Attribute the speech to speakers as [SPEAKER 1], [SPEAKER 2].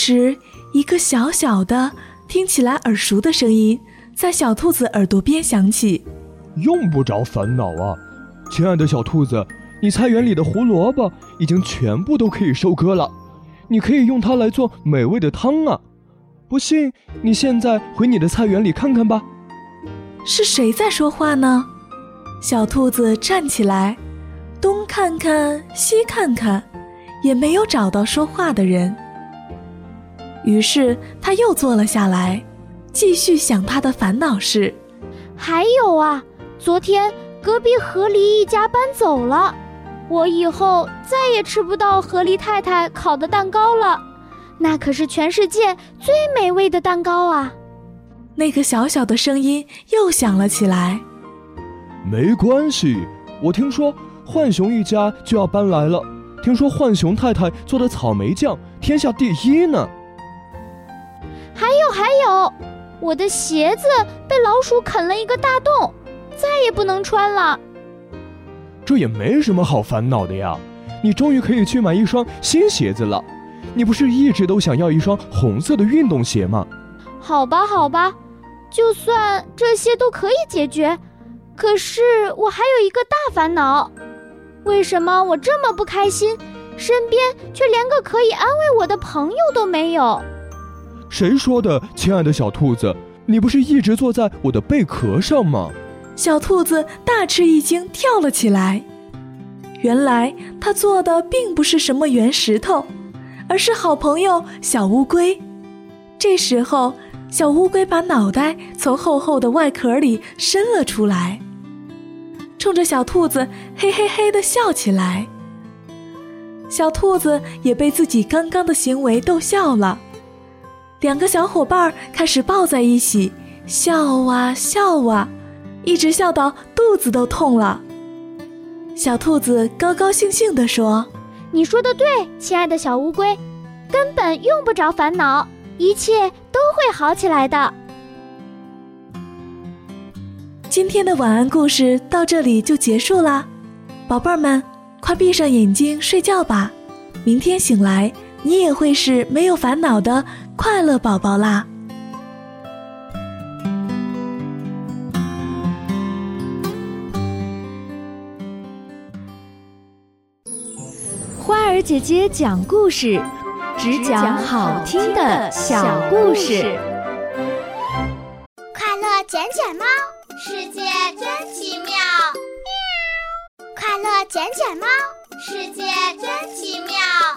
[SPEAKER 1] 时，一个小小的听起来耳熟的声音在小兔子耳朵边响起。
[SPEAKER 2] 用不着烦恼啊，亲爱的小兔子，你菜园里的胡萝卜已经全部都可以收割了，你可以用它来做美味的汤啊。不信，你现在回你的菜园里看看吧。
[SPEAKER 1] 是谁在说话呢？小兔子站起来，东看看西看看，也没有找到说话的人。于是他又坐了下来，继续想他的烦恼事。
[SPEAKER 3] 还有啊，昨天隔壁河狸一家搬走了，我以后再也吃不到河狸太太烤的蛋糕了，那可是全世界最美味的蛋糕啊。
[SPEAKER 1] 那个小小的声音又响了起来。
[SPEAKER 2] 没关系，我听说浣熊一家就要搬来了，听说浣熊太太做的草莓酱天下第一呢。
[SPEAKER 3] 还有，我的鞋子被老鼠啃了一个大洞，再也不能穿了。
[SPEAKER 2] 这也没什么好烦恼的呀，你终于可以去买一双新鞋子了。你不是一直都想要一双红色的运动鞋吗？
[SPEAKER 3] 好吧，就算这些都可以解决，可是我还有一个大烦恼，为什么我这么不开心，身边却连个可以安慰我的朋友都没有？
[SPEAKER 2] 谁说的，亲爱的小兔子，你不是一直坐在我的贝壳上吗？
[SPEAKER 1] 小兔子大吃一惊，跳了起来。原来他做的并不是什么圆石头，而是好朋友小乌龟。这时候，小乌龟把脑袋从厚厚的外壳里伸了出来，冲着小兔子嘿嘿嘿地笑起来。小兔子也被自己刚刚的行为逗笑了，两个小伙伴开始抱在一起，笑啊笑啊，一直笑到肚子都痛了。小兔子高高兴兴地说：
[SPEAKER 3] 你说的对，亲爱的小乌龟，根本用不着烦恼，一切都会好起来的。
[SPEAKER 1] 今天的晚安故事到这里就结束啦，宝贝儿们，快闭上眼睛睡觉吧，明天醒来，你也会是没有烦恼的快乐宝宝啦。
[SPEAKER 4] 花儿姐姐讲故事，只讲好听的小故事。
[SPEAKER 5] 快乐捡捡猫，世界真奇妙。快乐捡捡猫，世界真奇妙。